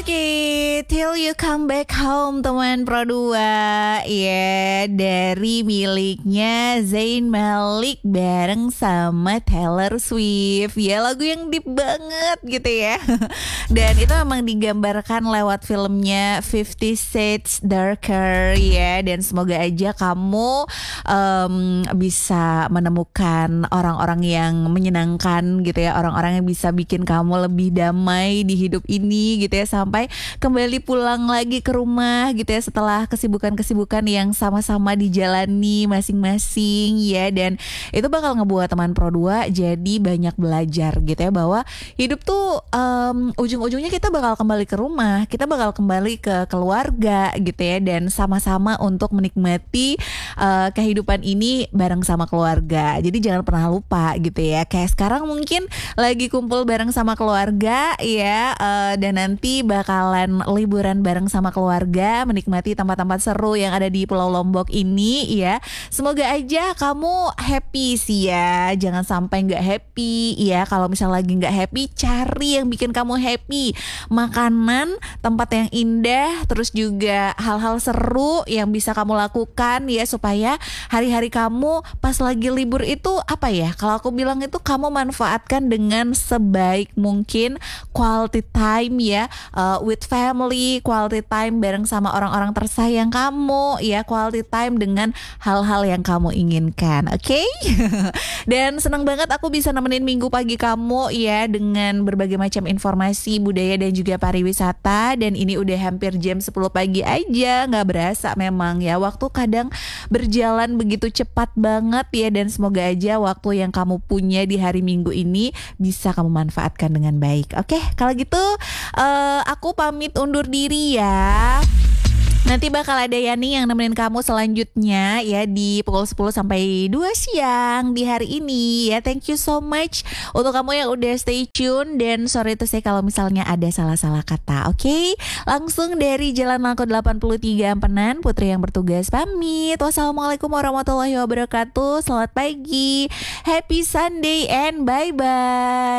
Oke, Till You Come Back Home teman Pro 2 ya, dari miliknya Zayn Malik bareng sama Taylor Swift. Ya, lagu yang deep banget gitu ya. Dan itu memang digambarkan lewat filmnya 50 Shades Darker ya. Dan semoga aja kamu bisa menemukan orang-orang yang menyenangkan gitu ya, orang-orang yang bisa bikin kamu lebih damai di hidup ini gitu ya, sampai kembali pulang lagi ke rumah gitu ya setelah kesibukan-kesibukan yang sama-sama dijalani masing-masing ya. Dan itu bakal ngebuat teman Pro 2 jadi banyak belajar gitu ya, bahwa hidup tuh ujung-ujungnya kita bakal kembali ke rumah, kita bakal kembali ke keluarga gitu ya, dan sama-sama untuk menikmati kehidupan ini bareng sama keluarga. Jadi jangan pernah lupa gitu ya, kayak sekarang mungkin lagi kumpul bareng sama keluarga ya, dan nanti bakalan liburan bareng sama keluarga, menikmati tempat-tempat seru yang ada di Pulau Lombok ini ya. Semoga aja kamu happy sih ya, jangan sampai nggak happy ya. Kalau misal lagi nggak happy, cari yang bikin kamu happy, makanan, tempat yang indah, terus juga hal-hal seru yang bisa kamu lakukan ya, supaya hari-hari kamu pas lagi libur itu apa ya, kalau aku bilang itu kamu manfaatkan dengan sebaik mungkin, quality time ya, with family, quality time bareng sama orang-orang tersayang kamu ya, quality time dengan hal-hal yang kamu inginkan. Oke? Dan senang banget aku bisa nemenin minggu pagi kamu ya, dengan berbagai macam informasi budaya dan juga pariwisata. Dan ini udah hampir jam 10 pagi aja, nggak berasa memang ya, waktu kadang berjalan begitu cepat banget ya. Dan semoga aja waktu yang kamu punya di hari Minggu ini bisa kamu manfaatkan dengan baik. Oke, kalau gitu aku pamit undur diri ya. Nanti bakal ada Yani yang nemenin kamu selanjutnya ya, di pukul 10 sampai 2 siang di hari ini ya. Thank you so much untuk kamu yang udah stay tune, dan sorry to say kalau misalnya ada salah-salah kata. Oke? Langsung dari Jalan Langko 83 Ampenan, Putri yang bertugas pamit. Wassalamualaikum warahmatullahi wabarakatuh. Selamat pagi, happy Sunday, and bye-bye.